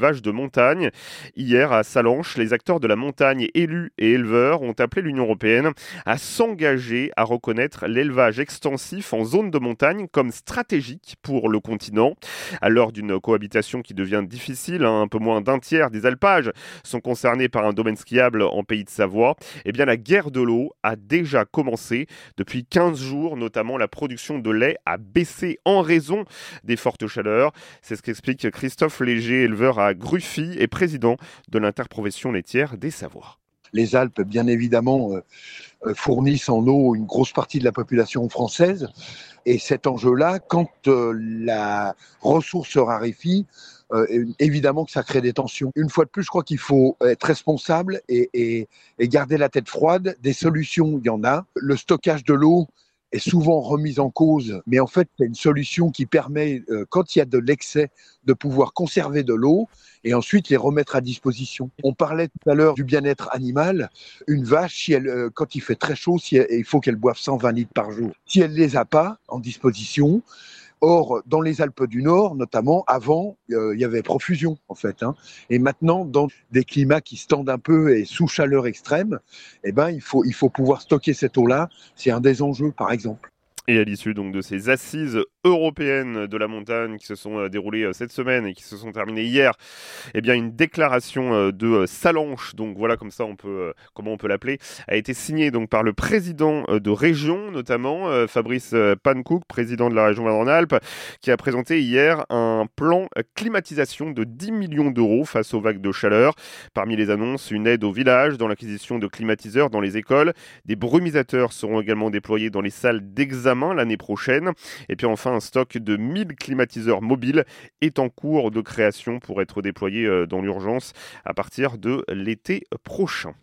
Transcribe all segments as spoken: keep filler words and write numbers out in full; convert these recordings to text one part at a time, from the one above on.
Vaches de montagne. Hier, à Sallanches, les acteurs de la montagne, élus et éleveurs, ont appelé l'Union européenne à s'engager à reconnaître l'élevage extensif en zone de montagne comme stratégique pour le continent. À l'heure d'une cohabitation qui devient difficile, hein, un peu moins d'un tiers des alpages sont concernés par un domaine skiable en Pays de Savoie, eh bien la guerre de l'eau a déjà commencé. Depuis quinze jours, notamment, la production de lait a baissé en raison des fortes chaleurs. C'est ce qu'explique Christophe Léger, éleveur à Gruffy et président de l'interprofession laitière des Savoies. Les Alpes, bien évidemment, euh, fournissent en eau une grosse partie de la population française. Et cet enjeu-là, quand euh, la ressource se raréfie, euh, évidemment que ça crée des tensions. Une fois de plus, je crois qu'il faut être responsable et, et, et garder la tête froide. Des solutions, il y en a. Le stockage de l'eau est souvent remise en cause, mais en fait, c'est une solution qui permet, euh, quand il y a de l'excès, de pouvoir conserver de l'eau et ensuite les remettre à disposition. On parlait tout à l'heure du bien-être animal. Une vache, si elle, euh, quand il fait très chaud, si elle, il faut qu'elle boive cent vingt litres par jour. Si elle les a pas en disposition, or, dans les Alpes du Nord, notamment, avant, euh, il y avait profusion, en fait. Hein. Et maintenant, dans des climats qui se tendent un peu et sous chaleur extrême, eh ben, il faut, il faut pouvoir stocker cette eau-là. C'est un des enjeux, par exemple. Et à l'issue donc de ces assises européennes de la montagne qui se sont déroulées cette semaine et qui se sont terminées hier, eh bien une déclaration de Sallanches, donc voilà comme ça on peut comment on peut l'appeler, a été signée donc par le président de région, notamment Fabrice Pankouk, président de la région Auvergne-Rhône-Alpes, qui a présenté hier un plan climatisation de dix millions d'euros face aux vagues de chaleur. Parmi les annonces, une aide aux villages dans l'acquisition de climatiseurs dans les écoles. Des brumisateurs seront également déployés dans les salles d'examen l'année prochaine. Et puis enfin, un stock de mille climatiseurs mobiles est en cours de création pour être déployé dans l'urgence à partir de l'été prochain.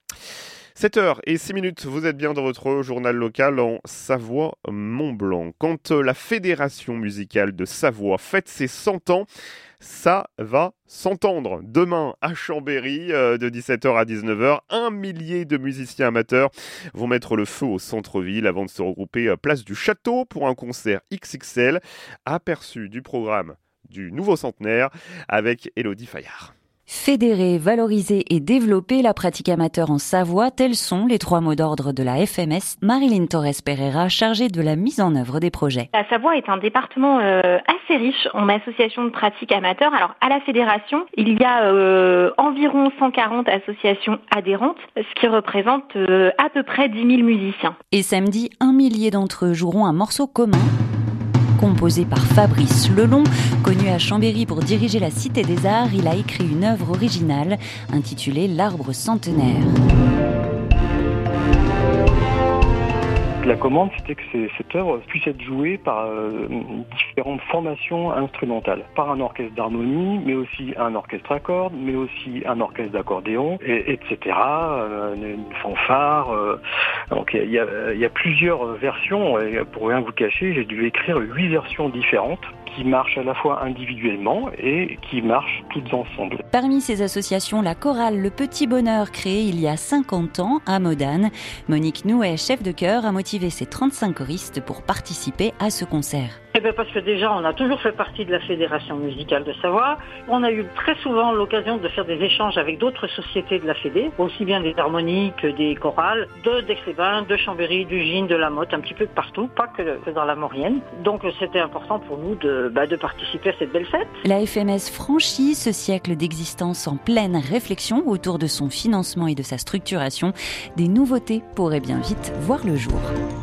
sept heures six minutes, vous êtes bien dans votre journal local en Savoie-Mont-Blanc. Quand la Fédération musicale de Savoie fête ses cent ans, ça va s'entendre. Demain, à Chambéry, euh, de dix-sept heures à dix-neuf heures, un millier de musiciens amateurs vont mettre le feu au centre-ville avant de se regrouper à Place du Château pour un concert X X L. Aperçu du programme du nouveau centenaire avec Élodie Fayard. Fédérer, valoriser et développer la pratique amateur en Savoie, tels sont les trois mots d'ordre de la F M S. Marilyn Torres Pereira, chargée de la mise en œuvre des projets. La Savoie est un département euh, assez riche en associations de pratique amateur. Alors à la fédération, il y a euh, environ cent quarante associations adhérentes, ce qui représente euh, à peu près dix mille musiciens. Et samedi, un millier d'entre eux joueront un morceau commun. Composé par Fabrice Lelon, connu à Chambéry pour diriger la Cité des Arts, il a écrit une œuvre originale intitulée L'Arbre centenaire. La commande, c'était que cette œuvre puisse être jouée par euh, différentes formations instrumentales, par un orchestre d'harmonie, mais aussi un orchestre à cordes, mais aussi un orchestre d'accordéon, et, etc. Euh, une fanfare. Euh, donc il y a, y a plusieurs versions. Et pour rien vous cacher, j'ai dû écrire huit versions différentes qui marchent à la fois individuellement et qui marchent toutes ensemble. Parmi ces associations, la chorale Le Petit Bonheur, créée il y a cinquante ans à Modane. Monique Nouet, chef de chœur, a motivé ses trente-cinq choristes pour participer à ce concert. Eh bien parce que déjà, on a toujours fait partie de la Fédération musicale de Savoie. On a eu très souvent l'occasion de faire des échanges avec d'autres sociétés de la Fédé, aussi bien des harmonies que des chorales, de d'Aix-les-Bains, de Chambéry, du Gine, de la Motte, un petit peu de partout, pas que dans la Maurienne. Donc c'était important pour nous de, bah, de participer à cette belle fête. La F M S franchit ce siècle d'existence en pleine réflexion autour de son financement et de sa structuration. Des nouveautés pourraient bien vite voir le jour.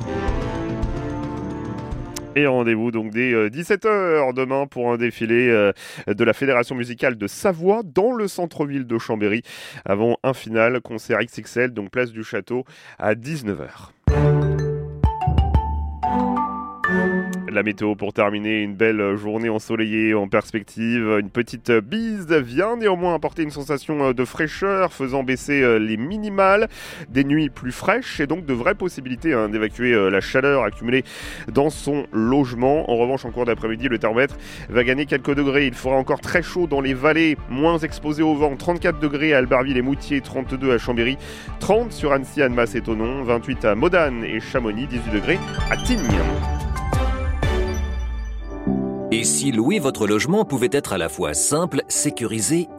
Et rendez-vous donc dès dix-sept heures demain pour un défilé de la Fédération musicale de Savoie dans le centre-ville de Chambéry avant un final concert X X L, donc place du Château à dix-neuf heures. La météo pour terminer, une belle journée ensoleillée en perspective. Une petite bise vient néanmoins apporter une sensation de fraîcheur, faisant baisser les minimales. Des nuits plus fraîches et donc de vraies possibilités hein, d'évacuer la chaleur accumulée dans son logement. En revanche, en cours d'après-midi, le thermomètre va gagner quelques degrés. Il fera encore très chaud dans les vallées, moins exposées au vent. trente-quatre degrés à Albertville et Moutier, trente-deux à Chambéry, trente sur Annecy, Annemasse et Thonon, vingt-huit à Modane et Chamonix, dix-huit degrés à Tignes. Et si louer votre logement pouvait être à la fois simple, sécurisé